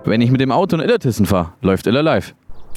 Wenn ich mit dem Auto in Illertissen fahre, läuft Iller live.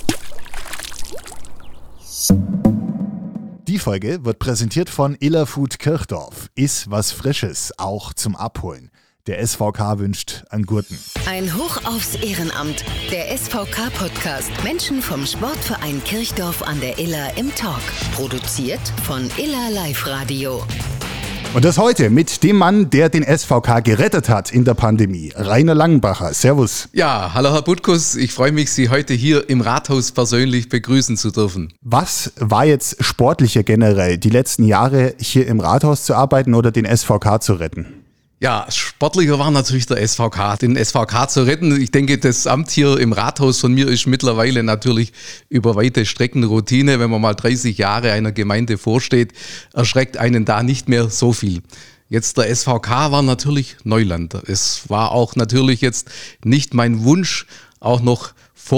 Die Folge wird präsentiert von Iller Food Kirchdorf. Iss was Frisches, auch zum Abholen. Der SVK wünscht an Gurten. Ein Hoch aufs Ehrenamt. Der SVK-Podcast. Menschen vom Sportverein Kirchdorf an der Iller im Talk. Produziert von Iller Live Radio. Und das heute mit dem Mann, der den SVK gerettet hat in der Pandemie. Rainer Langenbacher. Servus. Ja, hallo Herr Butkus. Ich freue mich, Sie heute hier im Rathaus persönlich begrüßen zu dürfen. Was war jetzt sportlicher generell, die letzten Jahre hier im Rathaus zu arbeiten oder den SVK zu retten? Ja, sportlicher war natürlich der SVK, den SVK zu retten. Ich denke, das Amt hier im Rathaus von mir ist mittlerweile natürlich über weite Strecken Routine. Wenn man mal 30 Jahre einer Gemeinde vorsteht, erschreckt einen da nicht mehr so viel. Jetzt der SVK war natürlich Neuland. Es war auch natürlich jetzt nicht mein Wunsch, auch noch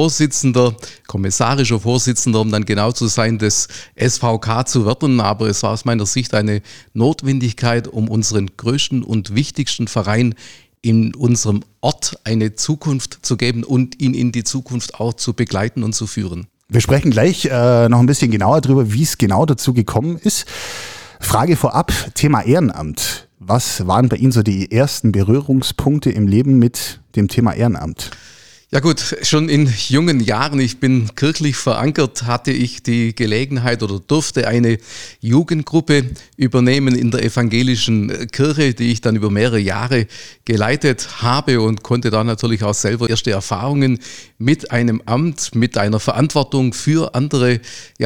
kommissarischer Vorsitzender, um dann genau zu sein, des SVK zu werden. Aber es war aus meiner Sicht eine Notwendigkeit, um unseren größten und wichtigsten Verein in unserem Ort eine Zukunft zu geben und ihn in die Zukunft auch zu begleiten und zu führen. Wir sprechen gleich noch ein bisschen genauer darüber, wie es genau dazu gekommen ist. Frage vorab, Thema Ehrenamt. Was waren bei Ihnen so die ersten Berührungspunkte im Leben mit dem Thema Ehrenamt? Ja gut, schon in jungen Jahren, ich bin kirchlich verankert, hatte ich die Gelegenheit oder durfte eine Jugendgruppe übernehmen in der evangelischen Kirche, die ich dann über mehrere Jahre geleitet habe und konnte da natürlich auch selber erste Erfahrungen mit einem Amt, mit einer Verantwortung für andere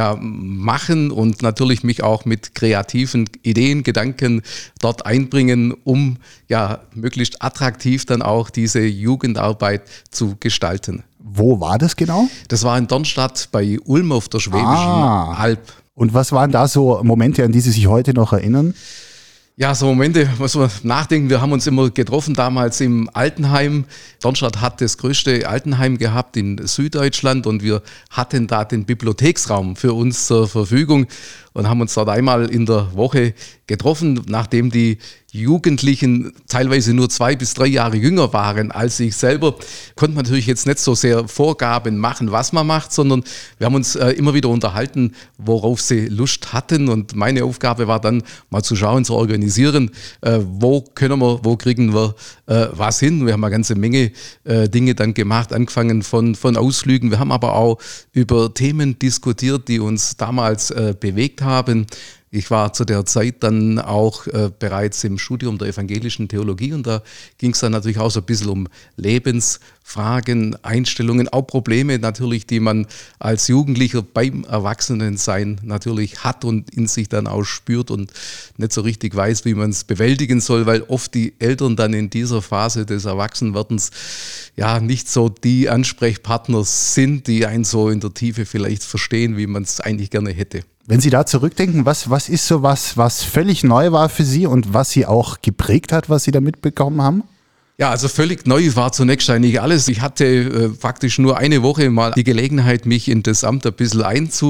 machen und natürlich mich auch mit kreativen Ideen, Gedanken dort einbringen, um möglichst attraktiv dann auch diese Jugendarbeit zu gestalten. Wo war das genau? Das war in Dornstadt bei Ulm auf der Schwäbischen Alb. Und was waren da so Momente, an die Sie sich heute noch erinnern? Ja, so Momente, muss man nachdenken. Wir haben uns immer getroffen damals im Altenheim. Dornstadt hat das größte Altenheim gehabt in Süddeutschland und wir hatten da den Bibliotheksraum für uns zur Verfügung und haben uns dort einmal in der Woche getroffen, nachdem die Jugendlichen teilweise nur 2 bis 3 Jahre jünger waren als ich selber, konnte man natürlich jetzt nicht so sehr Vorgaben machen, was man macht, sondern wir haben uns immer wieder unterhalten, worauf sie Lust hatten und meine Aufgabe war dann mal zu schauen, zu organisieren, wo kriegen wir was hin. Wir haben eine ganze Menge Dinge dann gemacht, angefangen von Ausflügen. Wir haben aber auch über Themen diskutiert, die uns damals bewegt haben. Ich war zu der Zeit dann auch bereits im Studium der evangelischen Theologie und da ging es dann natürlich auch so ein bisschen um Lebensfragen, Einstellungen, auch Probleme natürlich, die man als Jugendlicher beim Erwachsenensein natürlich hat und in sich dann auch spürt und nicht so richtig weiß, wie man es bewältigen soll, weil oft die Eltern dann in dieser Phase des Erwachsenwerdens nicht so die Ansprechpartner sind, die einen so in der Tiefe vielleicht verstehen, wie man es eigentlich gerne hätte. Wenn Sie da zurückdenken, was ist so was völlig neu war für Sie und was Sie auch geprägt hat, was Sie da mitbekommen haben? Ja, also völlig neu war zunächst eigentlich alles. Ich hatte praktisch nur eine Woche mal die Gelegenheit, mich in das Amt ein bisschen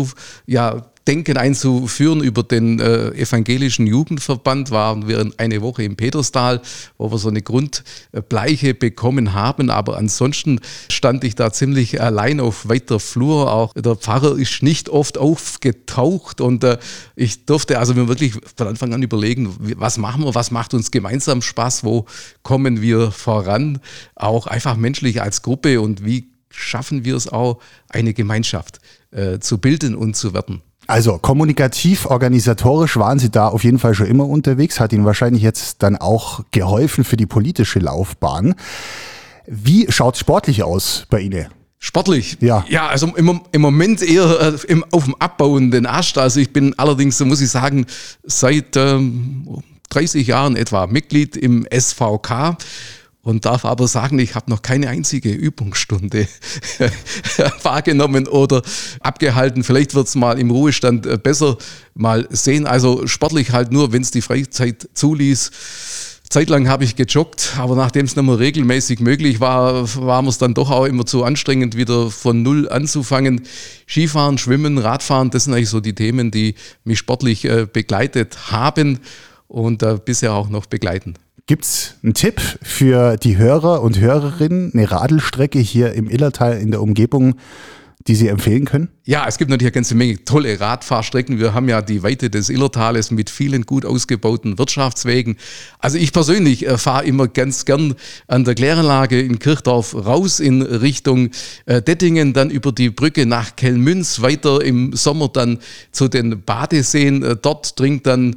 einzuführen über den evangelischen Jugendverband, waren wir eine Woche im Peterstal, wo wir so eine Grundbleiche bekommen haben, aber ansonsten stand ich da ziemlich allein auf weiter Flur, auch der Pfarrer ist nicht oft aufgetaucht und ich durfte also mir wirklich von Anfang an überlegen, was machen wir, was macht uns gemeinsam Spaß, wo kommen wir voran, auch einfach menschlich als Gruppe und wie schaffen wir es auch, eine Gemeinschaft zu bilden und zu werden. Also kommunikativ, organisatorisch waren Sie da auf jeden Fall schon immer unterwegs, hat Ihnen wahrscheinlich jetzt dann auch geholfen für die politische Laufbahn. Wie schaut es sportlich aus bei Ihnen? Sportlich? Ja. Ja, also im Moment eher auf dem abbauenden Ast. Also ich bin allerdings, muss ich sagen, seit 30 Jahren etwa Mitglied im SVK. Und darf aber sagen, ich habe noch keine einzige Übungsstunde wahrgenommen oder abgehalten. Vielleicht wird es mal im Ruhestand besser mal sehen. Also sportlich halt nur, wenn es die Freizeit zuließ. Zeitlang habe ich gejoggt, aber nachdem es nicht mehr regelmäßig möglich war, war mir es dann doch auch immer zu anstrengend, wieder von Null anzufangen. Skifahren, Schwimmen, Radfahren, das sind eigentlich so die Themen, die mich sportlich begleitet haben und bisher auch noch begleiten. Gibt's einen Tipp für die Hörer und Hörerinnen, eine Radelstrecke hier im Illertal in der Umgebung, die Sie empfehlen können? Ja, es gibt natürlich eine ganze Menge tolle Radfahrstrecken. Wir haben ja die Weite des Illertales mit vielen gut ausgebauten Wirtschaftswegen. Also ich persönlich fahre immer ganz gern an der Kläranlage in Kirchdorf raus in Richtung Dettingen, dann über die Brücke nach Kellmünz, weiter im Sommer dann zu den Badeseen. Dort trinkt dann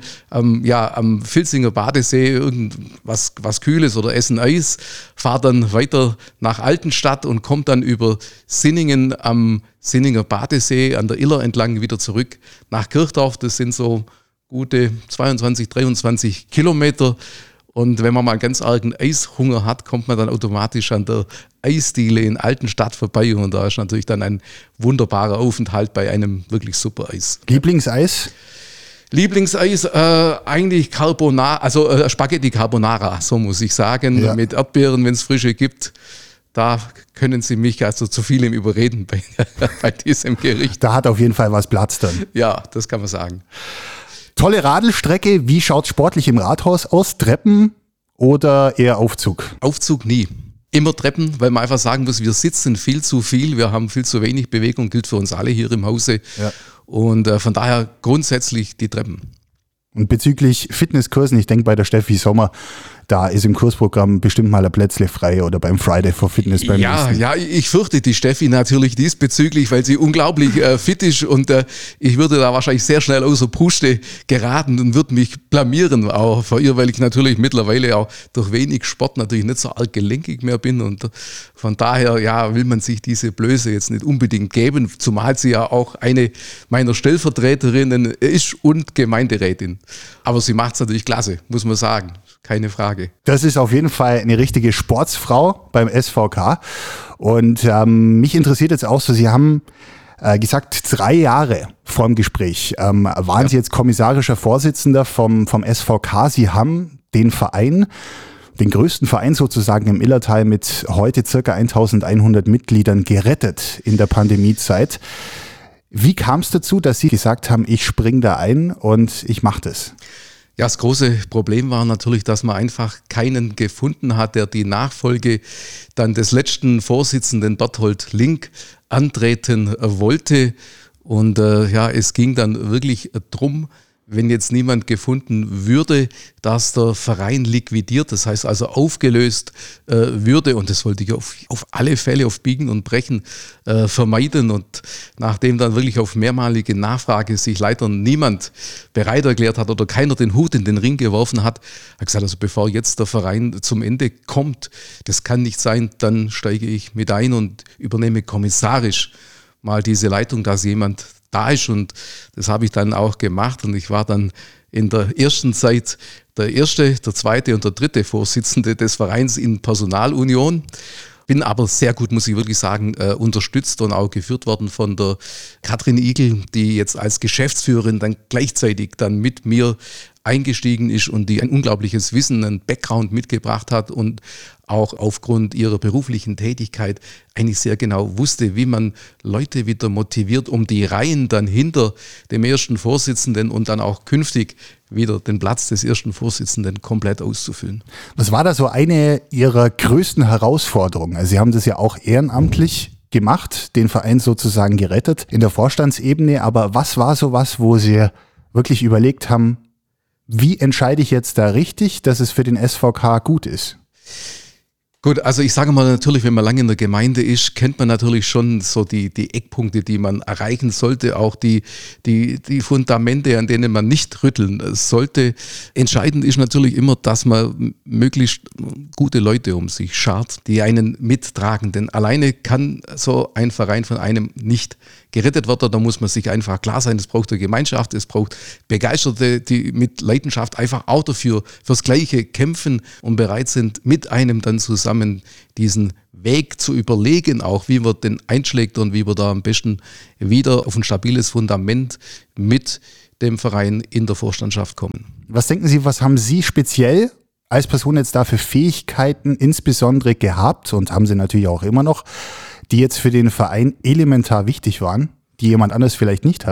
am Filzinger Badesee irgendwas Kühles oder essen Eis, fahre dann weiter nach Altenstadt und komme dann über Sinningen am Sinninger Badesee an der Iller entlang wieder zurück nach Kirchdorf. Das sind so gute 22, 23 Kilometer. Und wenn man mal ganz argen Eishunger hat, kommt man dann automatisch an der Eisdiele in Altenstadt vorbei. Und da ist natürlich dann ein wunderbarer Aufenthalt bei einem wirklich super Eis. Lieblingseis? Lieblingseis eigentlich Carbonara, also Spaghetti Carbonara, so muss ich sagen, ja. Mit Erdbeeren, wenn es frische gibt. Da können Sie mich also zu vielem überreden bei diesem Gericht. Da hat auf jeden Fall was Platz dann. Ja, das kann man sagen. Tolle Radelstrecke. Wie schaut es sportlich im Rathaus aus? Treppen oder eher Aufzug? Aufzug nie. Immer Treppen, weil man einfach sagen muss, wir sitzen viel zu viel, wir haben viel zu wenig Bewegung, gilt für uns alle hier im Hause. Ja. Und von daher grundsätzlich die Treppen. Und bezüglich Fitnesskursen, ich denke bei der Steffi Sommer, da ist im Kursprogramm bestimmt mal ein Plätzle frei oder beim Friday for Fitness beim nächsten. Ja, ich fürchte die Steffi natürlich diesbezüglich, weil sie unglaublich fit ist und ich würde da wahrscheinlich sehr schnell außer Puste geraten und würde mich blamieren auch vor ihr, weil ich natürlich mittlerweile auch durch wenig Sport natürlich nicht so arg gelenkig mehr bin und von daher will man sich diese Blöße jetzt nicht unbedingt geben, zumal sie ja auch eine meiner Stellvertreterinnen ist und Gemeinderätin. Aber sie macht es natürlich klasse, muss man sagen. Keine Frage. Das ist auf jeden Fall eine richtige Sportsfrau beim SVK. Und mich interessiert jetzt auch so, Sie haben gesagt, 3 Jahre vor dem Gespräch waren Sie jetzt kommissarischer Vorsitzender vom SVK. Sie haben den Verein, den größten Verein sozusagen im Illertal mit heute circa 1100 Mitgliedern gerettet in der Pandemiezeit. Wie kam es dazu, dass Sie gesagt haben, ich springe da ein und ich mache das? Ja, das große Problem war natürlich, dass man einfach keinen gefunden hat, der die Nachfolge dann des letzten Vorsitzenden Berthold Link antreten wollte. Und es ging dann wirklich drum, wenn jetzt niemand gefunden würde, dass der Verein liquidiert, das heißt also aufgelöst würde. Und das wollte ich auf alle Fälle auf Biegen und Brechen vermeiden. Und nachdem dann wirklich auf mehrmalige Nachfrage sich leider niemand bereit erklärt hat oder keiner den Hut in den Ring geworfen hat, habe ich gesagt, also bevor jetzt der Verein zum Ende kommt, das kann nicht sein, dann steige ich mit ein und übernehme kommissarisch mal diese Leitung, dass jemand da ist und das habe ich dann auch gemacht und ich war dann in der ersten Zeit der erste, der zweite und der dritte Vorsitzende des Vereins in Personalunion. Bin aber sehr gut, muss ich wirklich sagen, unterstützt und auch geführt worden von der Katrin Igel, die jetzt als Geschäftsführerin dann gleichzeitig dann mit mir eingestiegen ist und die ein unglaubliches Wissen, einen Background mitgebracht hat und auch aufgrund ihrer beruflichen Tätigkeit eigentlich sehr genau wusste, wie man Leute wieder motiviert, um die Reihen dann hinter dem ersten Vorsitzenden und dann auch künftig wieder den Platz des ersten Vorsitzenden komplett auszufüllen. Was war da so eine Ihrer größten Herausforderungen? Also Sie haben das ja auch ehrenamtlich gemacht, den Verein sozusagen gerettet in der Vorstandsebene, aber was war so was, wo Sie wirklich überlegt haben, wie entscheide ich jetzt da richtig, dass es für den SVK gut ist? Gut, also ich sage mal natürlich, wenn man lange in der Gemeinde ist, kennt man natürlich schon so die Eckpunkte, die man erreichen sollte, auch die Fundamente, an denen man nicht rütteln sollte. Entscheidend ist natürlich immer, dass man möglichst gute Leute um sich schart, die einen mittragen. Denn alleine kann so ein Verein von einem nicht gerettet werden. Da muss man sich einfach klar sein, es braucht eine Gemeinschaft, es braucht Begeisterte, die mit Leidenschaft einfach auch fürs Gleiche kämpfen und bereit sind, mit einem dann zusammen diesen Weg zu überlegen, auch wie man den einschlägt und wie wir da am besten wieder auf ein stabiles Fundament mit dem Verein in der Vorstandschaft kommen. Was denken Sie, was haben Sie speziell als Person jetzt da für Fähigkeiten insbesondere gehabt und haben Sie natürlich auch immer noch, die jetzt für den Verein elementar wichtig waren, die jemand anders vielleicht nicht hat?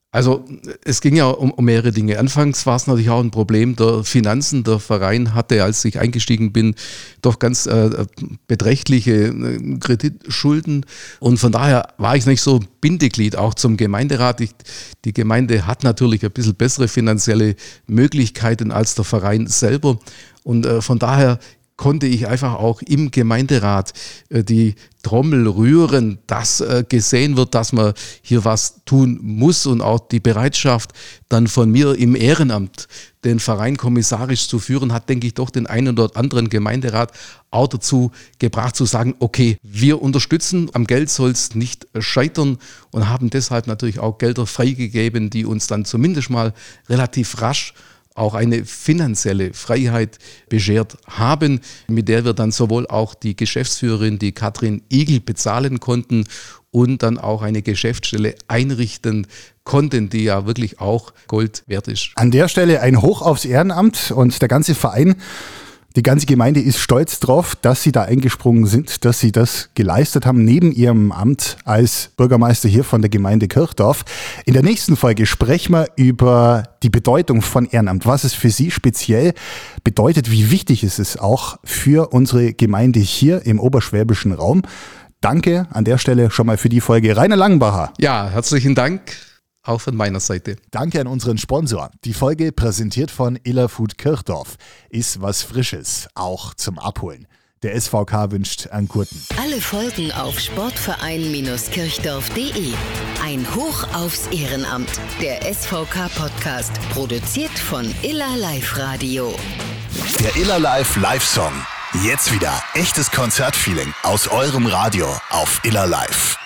Also es ging ja um mehrere Dinge. Anfangs war es natürlich auch ein Problem der Finanzen. Der Verein hatte, als ich eingestiegen bin, doch ganz beträchtliche Kreditschulden. Und von daher war ich nicht so Bindeglied auch zum Gemeinderat. Die Gemeinde hat natürlich ein bisschen bessere finanzielle Möglichkeiten als der Verein selber. Und von daher konnte ich einfach auch im Gemeinderat die Trommel rühren, dass gesehen wird, dass man hier was tun muss und auch die Bereitschaft dann von mir im Ehrenamt den Verein kommissarisch zu führen, hat, denke ich, doch den einen oder anderen Gemeinderat auch dazu gebracht zu sagen, okay, wir unterstützen, am Geld soll es nicht scheitern und haben deshalb natürlich auch Gelder freigegeben, die uns dann zumindest mal relativ rasch auch eine finanzielle Freiheit beschert haben, mit der wir dann sowohl auch die Geschäftsführerin, die Katrin Igel, bezahlen konnten und dann auch eine Geschäftsstelle einrichten konnten, die ja wirklich auch Gold wert ist. An der Stelle ein Hoch aufs Ehrenamt und der ganze Verein, die ganze Gemeinde ist stolz drauf, dass sie da eingesprungen sind, dass sie das geleistet haben, neben ihrem Amt als Bürgermeister hier von der Gemeinde Kirchdorf. In der nächsten Folge sprechen wir über die Bedeutung von Ehrenamt, was es für Sie speziell bedeutet, wie wichtig es ist auch für unsere Gemeinde hier im oberschwäbischen Raum. Danke an der Stelle schon mal für die Folge. Rainer Langenbacher. Ja, herzlichen Dank. Auch von meiner Seite. Danke an unseren Sponsor. Die Folge präsentiert von Iller Food Kirchdorf. Ist was Frisches, auch zum Abholen. Der SVK wünscht einen guten. Alle Folgen auf sportverein-kirchdorf.de. Ein Hoch aufs Ehrenamt. Der SVK-Podcast. Produziert von Iller Live Radio. Der Iller Live Live-Song. Jetzt wieder echtes Konzertfeeling aus eurem Radio auf Iller Live.